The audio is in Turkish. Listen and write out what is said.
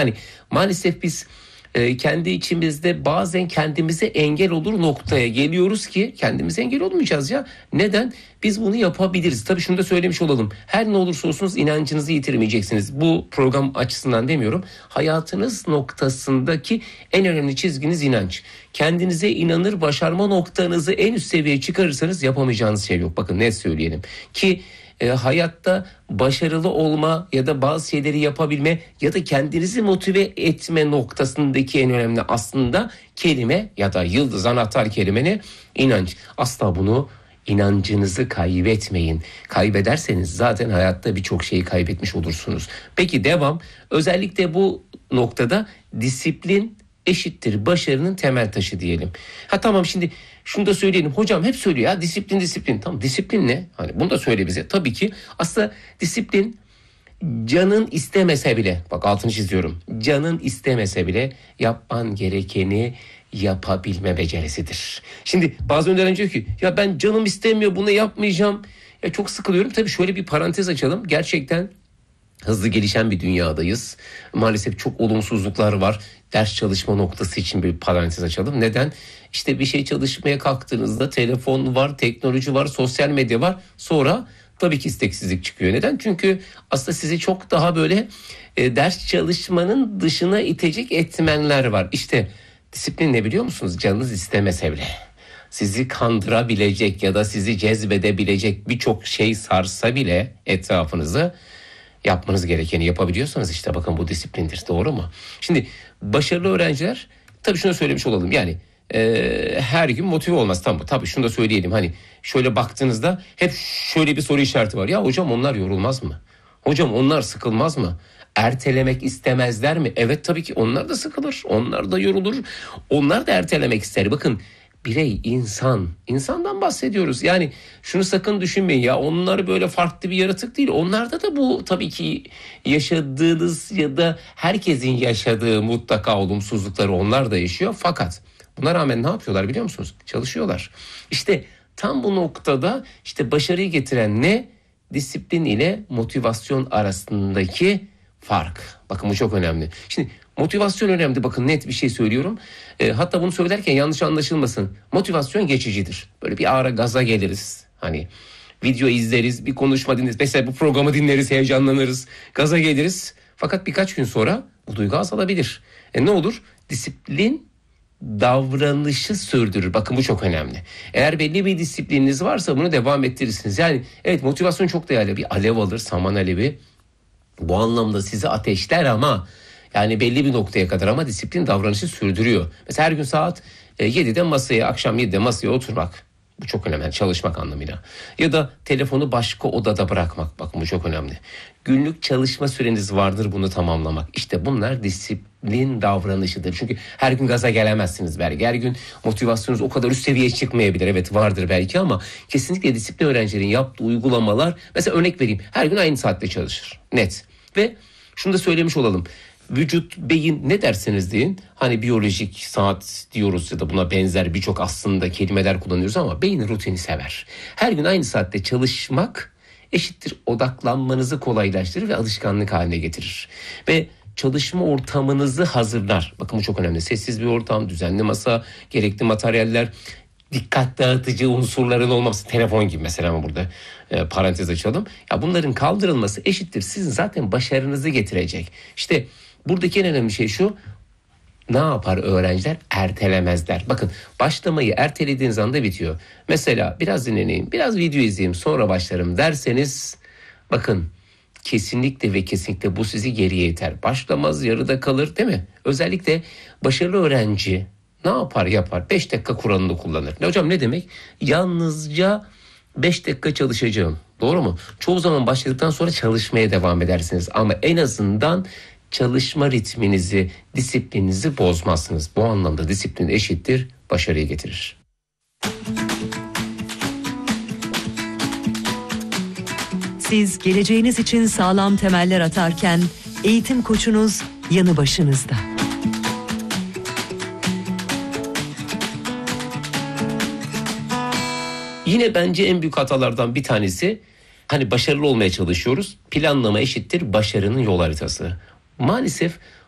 Yani maalesef biz kendi içimizde bazen kendimize engel olur noktaya geliyoruz ki kendimize engel olmayacağız ya. Neden? Biz bunu yapabiliriz. Tabii şunu da söylemiş olalım. Her ne olursa olsunuz inancınızı yitirmeyeceksiniz. Bu program açısından demiyorum. Hayatınız noktasındaki en önemli çizginiz inanç. Kendinize inanır, başarma noktanızı en üst seviyeye çıkarırsanız yapamayacağınız şey yok. Bakın net söyleyelim ki hayatta başarılı olma ya da bazı şeyleri yapabilme ya da kendinizi motive etme noktasındaki en önemli aslında kelime ya da yıldız anahtar kelime ne? İnanç. Asla bunu inancınızı kaybetmeyin. Kaybederseniz zaten hayatta birçok şeyi kaybetmiş olursunuz. Peki devam. Özellikle bu noktada disiplin eşittir başarının temel taşı diyelim. Ha tamam, şimdi şunu da söyleyelim. Hocam hep söylüyor ya disiplin. Tamam, disiplin ne? Hani bunu da söyle bize. Tabii ki aslında disiplin canın istemese bile, bak altını çiziyorum. Canın istemese bile yapman gerekeni yapabilme becerisidir. Şimdi bazı öğrenci diyor ki ya ben canım istemiyor, bunu yapmayacağım. Ya çok sıkılıyorum. Tabii şöyle bir parantez açalım. Gerçekten hızlı gelişen bir dünyadayız. Maalesef çok olumsuzluklar var. Ders çalışma noktası için bir parantez açalım. Neden? İşte bir şey çalışmaya kalktığınızda telefon var, teknoloji var, sosyal medya var. Sonra tabii ki isteksizlik çıkıyor. Neden? Çünkü aslında sizi çok daha böyle ders çalışmanın dışına itecek etmenler var. İşte disiplin ne biliyor musunuz? Canınız istemese bile sizi kandırabilecek ya da sizi cezbedebilecek birçok şey sarsa bile etrafınızı, yapmanız gerekeni yapabiliyorsanız işte bakın bu disiplindir. Doğru mu? Şimdi başarılı öğrenciler, tabii şunu söylemiş olalım, yani her gün motive olmaz. Tamam, tabii şunu da söyleyelim, hani şöyle baktığınızda hep şöyle bir soru işareti var. Ya hocam onlar yorulmaz mı? Hocam onlar sıkılmaz mı? Ertelemek istemezler mi? Evet, tabii ki onlar da sıkılır. Onlar da yorulur. Onlar da ertelemek ister. Bakın birey, insandan bahsediyoruz. Yani şunu sakın düşünmeyin ya, onlar böyle farklı bir yaratık değil. Onlarda da bu tabii ki yaşadığınız ya da herkesin yaşadığı mutlaka olumsuzlukları onlar da yaşıyor. Fakat buna rağmen ne yapıyorlar biliyor musunuz? Çalışıyorlar. İşte tam bu noktada işte başarıyı getiren ne? Disiplin ile motivasyon arasındaki fark. Bakın bu çok önemli. Şimdi motivasyon önemli. Bakın net bir şey söylüyorum. Hatta bunu söylerken yanlış anlaşılmasın. Motivasyon geçicidir. Böyle bir ara gaza geliriz. Hani video izleriz, bir konuşma dinleriz. Mesela bu programı dinleriz, heyecanlanırız, gaza geliriz. Fakat birkaç gün sonra bu duygu azalabilir. Ne olur? Disiplin davranışı sürdürür. Bakın bu çok önemli. Eğer belli bir disiplininiz varsa bunu devam ettirirsiniz. Yani evet, motivasyon çok değerli. Bir alev alır, saman alevi. Bu anlamda sizi ateşler ama yani belli bir noktaya kadar, ama disiplin davranışı sürdürüyor. Mesela her gün saat 7'de masaya, akşam 7'de masaya oturmak. Bu çok önemli, çalışmak anlamıyla. Ya da telefonu başka odada bırakmak. Bakın bu çok önemli. Günlük çalışma süreniz vardır, bunu tamamlamak. İşte bunlar disiplin davranışıdır. Çünkü her gün gaza gelemezsiniz belki. Her gün motivasyonunuz o kadar üst seviyeye çıkmayabilir. Evet, vardır belki ama kesinlikle disiplin öğrencilerin yaptığı uygulamalar. Mesela örnek vereyim. Her gün aynı saatte çalışır. Net. Ve şunu da söylemiş olalım. Vücut, beyin, ne derseniz deyin. Hani biyolojik saat diyoruz ya da buna benzer birçok aslında kelimeler kullanıyoruz ama beyin rutini sever. Her gün aynı saatte çalışmak eşittir odaklanmanızı kolaylaştırır ve alışkanlık haline getirir. Ve çalışma ortamınızı hazırlar. Bakın bu çok önemli. Sessiz bir ortam, düzenli masa, gerekli materyaller, dikkat dağıtıcı unsurların olmaması, telefon gibi mesela, ama burada parantez açalım. Ya bunların kaldırılması eşittir sizin zaten başarınızı getirecek. İşte buradaki en önemli şey şu: ne yapar öğrenciler? Ertelemezler. Bakın başlamayı ertelediğiniz anda bitiyor. Mesela biraz dinleneyim, biraz video izleyeyim, sonra başlarım derseniz bakın kesinlikle ve kesinlikle bu sizi geriye iter. Başlamaz, yarıda kalır, değil mi? Özellikle başarılı öğrenci ne yapar? 5 dakika kuralını kullanır. Hocam ne demek? Yalnızca 5 dakika çalışacağım. Doğru mu? Çoğu zaman başladıktan sonra çalışmaya devam edersiniz. Ama en azından çalışma ritminizi, disiplininizi bozmazsınız. Bu anlamda disiplin eşittir başarıyı getirir. Siz geleceğiniz için sağlam temeller atarken eğitim koçunuz yanı başınızda. Yine bence en büyük hatalardan bir tanesi, hani başarılı olmaya çalışıyoruz. Planlama eşittir başarının yol haritası. Maalesef